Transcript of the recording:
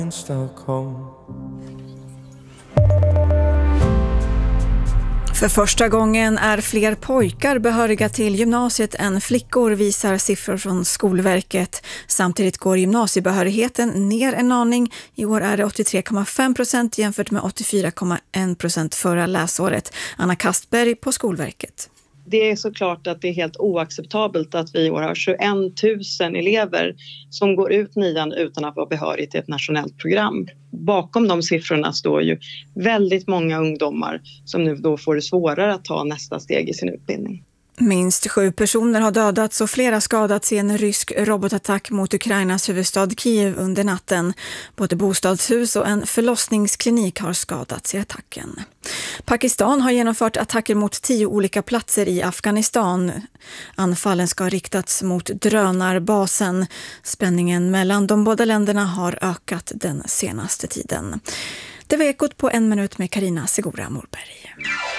För första gången är fler pojkar behöriga till gymnasiet än flickor, visar siffror från Skolverket. Samtidigt går gymnasiebehörigheten ner en aning. I år är det 83,5% jämfört med 84,1% förra läsåret. Anna Kastberg på Skolverket. Det är såklart att det är helt oacceptabelt att vi i år har 21 000 elever som går ut nian utan att vara behörig till ett nationellt program. Bakom de siffrorna står ju väldigt många ungdomar som nu då får det svårare att ta nästa steg i sin utbildning. Minst 7 personer har dödats och flera skadats i en rysk robotattack mot Ukrainas huvudstad Kiev under natten. Både bostadshus och en förlossningsklinik har skadats i attacken. Pakistan har genomfört attacker mot 10 olika platser i Afghanistan. Anfallen ska ha riktats mot drönarbasen. Spänningen mellan de båda länderna har ökat den senaste tiden. Det var Ekot på 1 minut med Carina Segura Morberg.